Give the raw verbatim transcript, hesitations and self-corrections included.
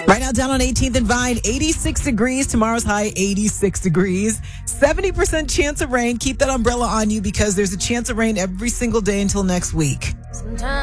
Right now, down on eighteenth and Vine, eighty-six degrees. Tomorrow's high, eighty-six degrees. seventy percent chance of rain. Keep that umbrella on you because there's a chance of rain every single day until next week. Sometimes